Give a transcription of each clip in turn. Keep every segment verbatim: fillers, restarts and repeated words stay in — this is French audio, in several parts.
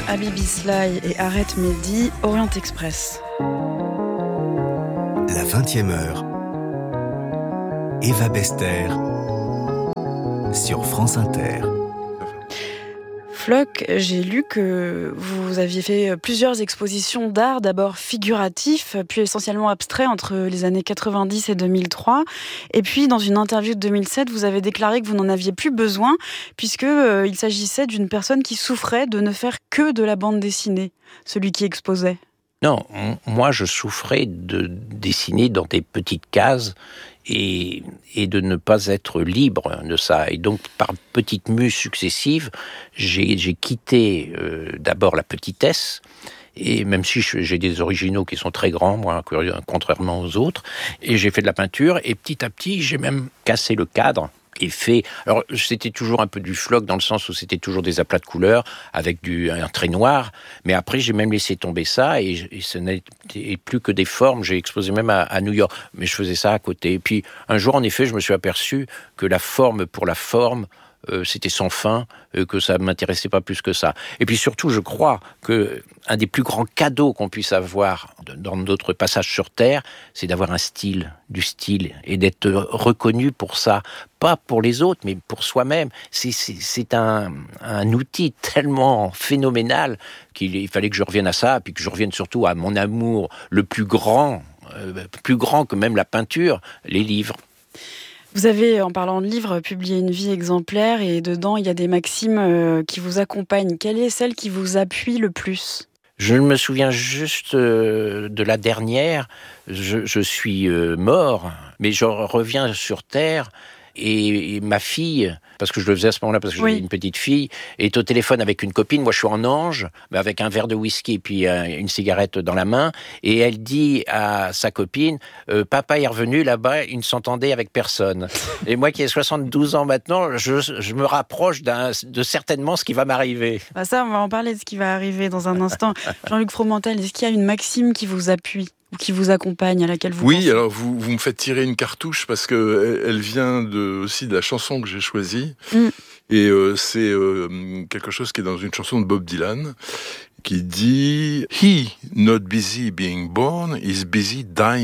Habibi Sly et Arrête Mehdi, Orient Express. La vingtième heure. Eva Bester sur France Inter. Floch, j'ai lu que vous aviez fait plusieurs expositions d'art, d'abord figuratif, puis essentiellement abstrait entre les années quatre-vingt-dix et deux mille trois. Et puis, dans une interview de deux mille sept, vous avez déclaré que vous n'en aviez plus besoin, puisqu'il euh, s'agissait d'une personne qui souffrait de ne faire que de la bande dessinée, celui qui exposait. Non, moi je souffrais de dessiner dans des petites cases et, et de ne pas être libre de ça. Et donc par petites mues successives, j'ai, j'ai quitté euh, d'abord la petitesse, et même si j'ai des originaux qui sont très grands, moi, contrairement aux autres, et j'ai fait de la peinture, et petit à petit j'ai même cassé le cadre. Et fait. Alors, c'était toujours un peu du Floch dans le sens où c'était toujours des aplats de couleurs avec du, un trait noir. Mais après, j'ai même laissé tomber ça et, et ce n'était plus que des formes. J'ai exposé même à, à New York. Mais je faisais ça à côté. Et puis, un jour, en effet, je me suis aperçu que la forme pour la forme, Euh, c'était sans fin, euh, que ça ne m'intéressait pas plus que ça. Et puis surtout, je crois qu'un des plus grands cadeaux qu'on puisse avoir dans notre passage sur Terre, c'est d'avoir un style, du style, et d'être reconnu pour ça. Pas pour les autres, mais pour soi-même. C'est, c'est, c'est un, un outil tellement phénoménal qu'il il fallait que je revienne à ça, puis que je revienne surtout à mon amour le plus grand, euh, plus grand que même la peinture, les livres. Vous avez, en parlant de livres, publié Une vie exemplaire et dedans, il y a des maximes euh, qui vous accompagnent. Quelle est celle qui vous appuie le plus ? Je me souviens juste euh, de la dernière. Je, je suis euh, mort, mais je reviens sur Terre et, et ma fille, parce que je le faisais à ce moment-là, parce que oui. J'avais une petite fille, est au téléphone avec une copine. Moi, je suis en ange, mais avec un verre de whisky et puis euh, une cigarette dans la main. Et elle dit à sa copine, euh, « Papa est revenu là-bas, il ne s'entendait avec personne. » Et moi qui ai soixante-douze ans maintenant, je, je me rapproche d'un, de certainement ce qui va m'arriver. Bah ça, on va en parler de ce qui va arriver dans un instant. Jean-Luc Fromentel, est-ce qu'il y a une maxime qui vous appuie ? Ou qui vous accompagne, à laquelle vous Oui, pensez. alors vous, vous me faites tirer une cartouche parce que elle vient de, aussi de la chanson que j'ai choisie. Mm. Et euh, c'est euh, quelque chose qui est dans une chanson de Bob Dylan qui dit « He not busy being born is busy dying ».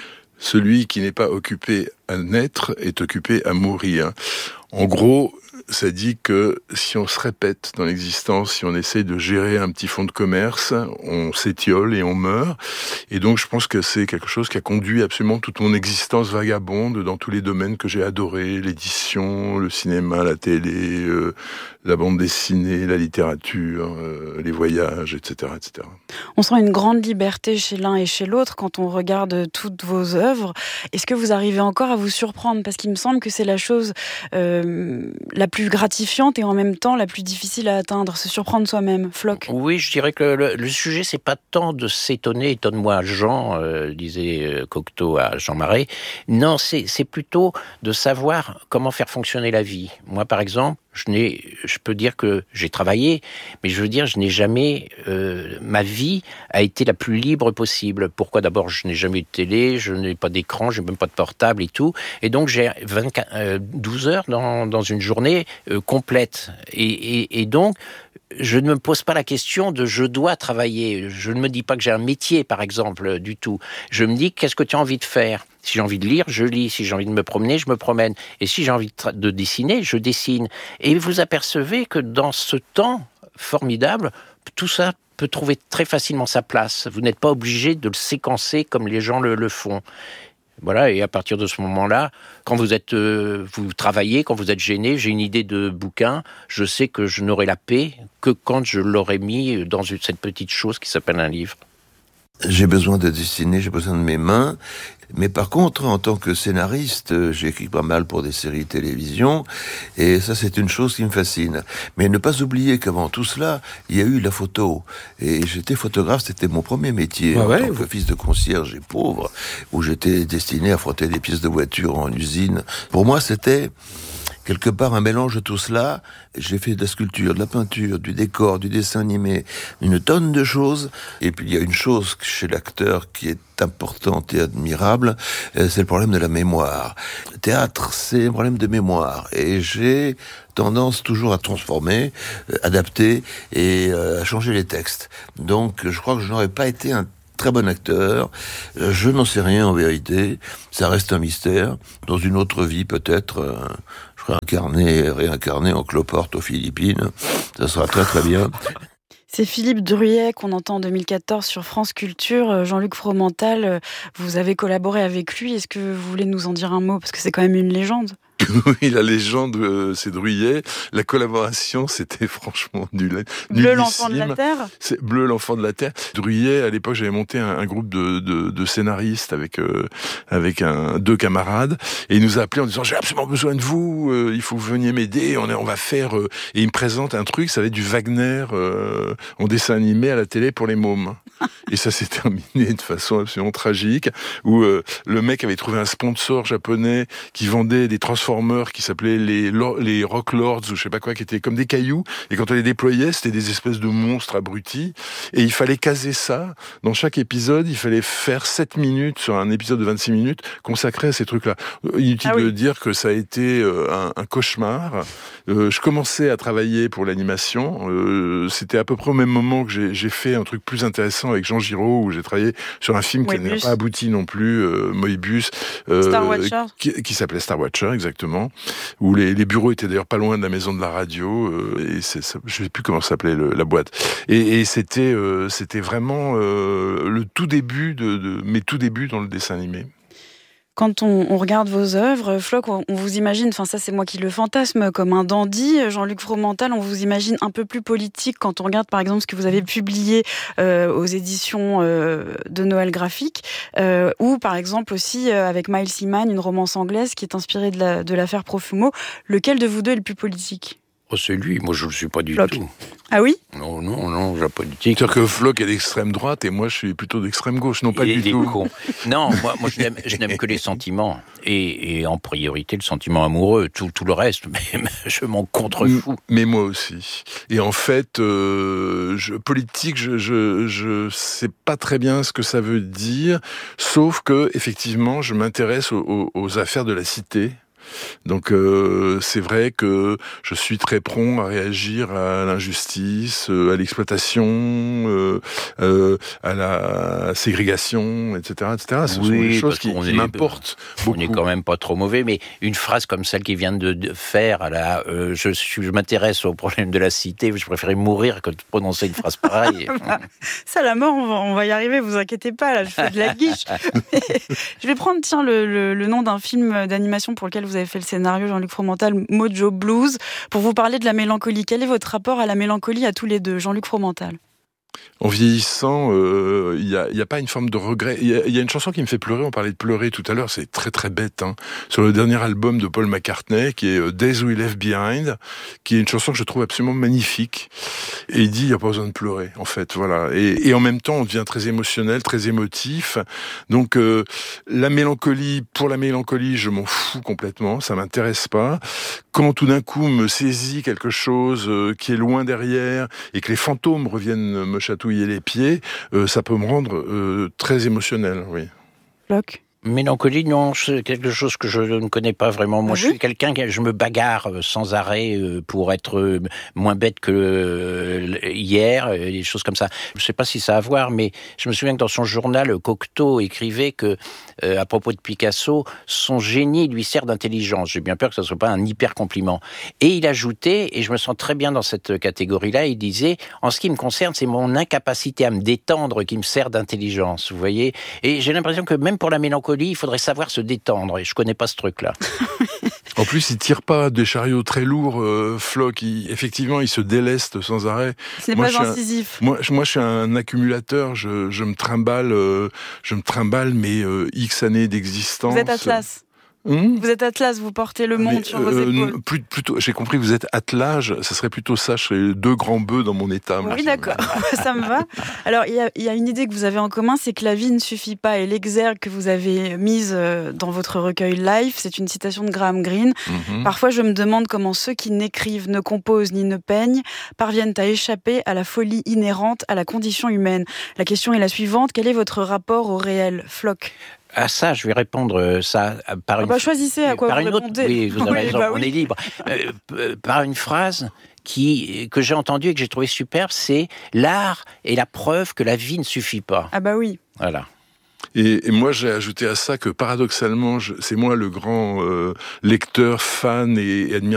Celui qui n'est pas occupé à naître est occupé à mourir. En gros, ça dit que si on se répète dans l'existence, si on essaie de gérer un petit fonds de commerce, on s'étiole et on meurt. Et donc, je pense que c'est quelque chose qui a conduit absolument toute mon existence vagabonde dans tous les domaines que j'ai adorés, l'édition, le cinéma, la télé, euh, la bande dessinée, la littérature, euh, les voyages, et cetera, et cetera. On sent une grande liberté chez l'un et chez l'autre quand on regarde toutes vos œuvres. Est-ce que vous arrivez encore à vous surprendre ? Parce qu'il me semble que c'est la chose euh, la plus gratifiante et en même temps la plus difficile à atteindre, se surprendre soi-même. Floch ? Oui, je dirais que le, le sujet, c'est pas tant de s'étonner, étonne-moi Jean, euh, disait euh, Cocteau à Jean Marais. Non, c'est, c'est plutôt de savoir comment faire fonctionner la vie. Moi, par exemple, je n'ai, je peux dire que j'ai travaillé, mais je veux dire, je n'ai jamais, euh, ma vie a été la plus libre possible. Pourquoi ? D'abord, je n'ai jamais eu de télé, je n'ai pas d'écran, je n'ai même pas de portable et tout. Et donc, j'ai vingt-quatre, euh, douze heures dans, dans une journée euh, complète. Et, et, et donc, je ne me pose pas la question de je dois travailler. Je ne me dis pas que j'ai un métier, par exemple, du tout. Je me dis, qu'est-ce que tu as envie de faire ? Si j'ai envie de lire, je lis. Si j'ai envie de me promener, je me promène. Et si j'ai envie de, tra- de dessiner, je dessine. Et vous apercevez que dans ce temps formidable, tout ça peut trouver très facilement sa place. Vous n'êtes pas obligé de le séquencer comme les gens le, le font. Voilà, et à partir de ce moment-là, quand vous êtes, euh, vous travaillez, quand vous êtes gêné, j'ai une idée de bouquin, je sais que je n'aurai la paix que quand je l'aurai mis dans une, cette petite chose qui s'appelle un livre. J'ai besoin de dessiner, j'ai besoin de mes mains. Mais par contre, en tant que scénariste, j'écris pas mal pour des séries de télévision, et ça, c'est une chose qui me fascine. Mais ne pas oublier qu'avant tout cela, il y a eu la photo. Et j'étais photographe, c'était mon premier métier, ah ouais, en tant que fils de concierge et pauvre, où j'étais destiné à frotter des pièces de voiture en usine. Pour moi, c'était quelque part un mélange de tout cela. J'ai fait de la sculpture, de la peinture, du décor, du dessin animé, une tonne de choses. Et puis il y a une chose chez l'acteur qui est importante et admirable, c'est le problème de la mémoire. Le théâtre, c'est un problème de mémoire. Et j'ai tendance toujours à transformer, adapter et à changer les textes. Donc je crois que je n'aurais pas été un très bon acteur. Je n'en sais rien en vérité. Ça reste un mystère. Dans une autre vie peut-être, euh, je serai incarné, réincarné en cloporte aux Philippines. Ça sera très très bien. C'est Philippe Druyet qu'on entend en deux mille quatorze sur France Culture. Jean-Luc Fromental, vous avez collaboré avec lui. Est-ce que vous voulez nous en dire un mot ? Parce que c'est quand même une légende. Oui, la légende, euh, c'est Druyet. La collaboration, c'était franchement nul. Bleu, l'enfant de la Terre. C'est Bleu, l'enfant de la Terre. Druyet, à l'époque, j'avais monté un, un groupe de, de, de scénaristes avec euh, avec un, deux camarades, et il nous a appelés en disant j'ai absolument besoin de vous. Euh, il faut que vous veniez m'aider. On est, on va faire. Euh, et il me présente un truc. Ça va être du Wagner euh, en dessin animé à la télé pour les mômes. Et ça s'est terminé de façon absolument tragique, où euh, le mec avait trouvé un sponsor japonais qui vendait des transformers qui s'appelaient les, les Rock Lords ou je sais pas quoi, qui étaient comme des cailloux, et quand on les déployait, c'était des espèces de monstres abrutis, et il fallait caser ça. Dans chaque épisode, il fallait faire sept minutes sur un épisode de vingt-six minutes consacré à ces trucs-là. Inutile ah oui. de dire que ça a été euh, un, un cauchemar. Euh, je commençais à travailler pour l'animation. Euh, c'était à peu près au même moment que j'ai, j'ai fait un truc plus intéressant avec Jean Giraud, où j'ai travaillé sur un film Moebius. Qui n'a pas abouti non plus, euh, Moebius, euh, Star Watcher. Qui, qui s'appelait Star Watcher, exactement, où les, les bureaux étaient d'ailleurs pas loin de la maison de la radio, euh, et c'est, ça, je sais plus comment s'appelait le, la boîte. Et, et c'était, euh, c'était vraiment euh, le tout début de, de mes tout débuts dans le dessin animé. Quand on, on regarde vos œuvres, Floch, on, on vous imagine, enfin ça c'est moi qui le fantasme, comme un dandy. Jean-Luc Fromental, on vous imagine un peu plus politique quand on regarde par exemple ce que vous avez publié euh, aux éditions euh, de Noël Graphique, euh, ou par exemple aussi euh, avec Miles Seaman, une romance anglaise qui est inspirée de, la, de l'affaire Profumo. Lequel de vous deux est le plus politique ? Oh, c'est lui, moi je ne le suis pas du Floch. tout. Ah oui ? Non, non, non, la politique. C'est-à-dire que Floch est d'extrême droite et moi je suis plutôt d'extrême gauche, non pas Il du est tout. Con. Non, moi, moi je, n'aime, je n'aime que les sentiments, et, et en priorité le sentiment amoureux, tout, tout le reste, mais je m'en contrefous. Mais moi aussi. Et en fait, euh, je, politique, je, je, je sais pas très bien ce que ça veut dire, sauf que effectivement, je m'intéresse aux, aux, aux affaires de la cité. Donc euh, c'est vrai que je suis très prompt à réagir à l'injustice, euh, à l'exploitation, euh, euh, à la ségrégation, et cetera, et cetera. Ce oui, sont des choses qui, qui m'importent beaucoup. On n'est quand même pas trop mauvais, mais une phrase comme celle qu'il vient de, de faire, à la, euh, je, je m'intéresse au problème de la cité, je préférais mourir que de prononcer une phrase pareille. Ça, la mort, on va, on va y arriver, vous inquiétez pas, là, je fais de la guiche. Je vais prendre, tiens, le, le, le nom d'un film d'animation pour lequel vous avez fait le scénario, Jean-Luc Fromental, Mojo Blues, pour vous parler de la mélancolie. Quel est votre rapport à la mélancolie à tous les deux, Jean-Luc Fromental ? En vieillissant, il euh, n'y a, y a pas une forme de regret. Il y, y a une chanson qui me fait pleurer, on parlait de pleurer tout à l'heure, c'est très très bête, hein, sur le dernier album de Paul McCartney, qui est Days We Left Behind, qui est une chanson que je trouve absolument magnifique. Et il dit, il n'y a pas besoin de pleurer, en fait, voilà. Et, et en même temps, on devient très émotionnel, très émotif. Donc, euh, la mélancolie, pour la mélancolie, je m'en fous complètement, ça m'intéresse pas. Quand tout d'un coup me saisit quelque chose euh, qui est loin derrière, et que les fantômes reviennent me chatouiller les pieds, euh, ça peut me rendre euh, très émotionnel, oui. Floch ? Mélancolie, non, c'est quelque chose que je ne connais pas vraiment. Moi, ah, je oui suis quelqu'un qui, je me bagarre sans arrêt pour être moins bête que hier, des choses comme ça. Je ne sais pas si ça a à voir, mais je me souviens que dans son journal, Cocteau écrivait que, euh, à propos de Picasso, son génie lui sert d'intelligence. J'ai bien peur que ce ne soit pas un hyper compliment. Et il ajoutait, et je me sens très bien dans cette catégorie-là, il disait, en ce qui me concerne, c'est mon incapacité à me détendre qui me sert d'intelligence, vous voyez. Et j'ai l'impression que même pour la mélancolie, il faudrait savoir se détendre, et je connais pas ce truc-là. En plus, il tire pas des chariots très lourds, euh, Floch. Il, effectivement, il se déleste sans arrêt. Ce n'est moi, pas incisif. Un, moi, moi, je suis un accumulateur. Je, je me trimballe, euh, je me trimballe mes euh, X années d'existence. Vous êtes Atlas. Mmh. Vous êtes Atlas, vous portez le monde Mais, sur vos euh, épaules. Plus, plutôt, j'ai compris, vous êtes attelage, ça serait plutôt ça, je serais deux grands bœufs dans mon état. Oui, d'accord, ça me va. Alors, il y, a, il y a une idée que vous avez en commun, c'est que la vie ne suffit pas. Et l'exergue que vous avez mise dans votre recueil Life, c'est une citation de Graham Greene. Mmh. Parfois, je me demande comment ceux qui n'écrivent, ne composent ni ne peignent parviennent à échapper à la folie inhérente à la condition humaine. La question est la suivante, quel est votre rapport au réel, Floch ? À ça, je vais répondre ça par une... Ah bah choisissez à quoi par vous une répondez. Autre... Oui, vous avez oui, raison, bah on oui. est libre. Euh, par une phrase qui, que j'ai entendue et que j'ai trouvée superbe, c'est « L'art est la preuve que la vie ne suffit pas ». Ah bah oui. Voilà. Et, et moi, j'ai ajouté à ça que, paradoxalement, je, c'est moi le grand euh, lecteur, fan et, et admirateur